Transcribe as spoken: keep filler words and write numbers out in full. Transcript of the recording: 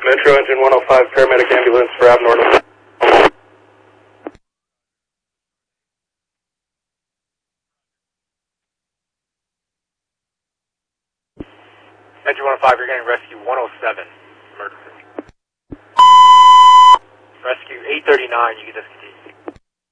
Metro Engine one oh five, paramedic ambulance for abnormal. Engine one oh five, you're getting rescue one oh seven, emergency. Rescue eight thirty-nine, you get this.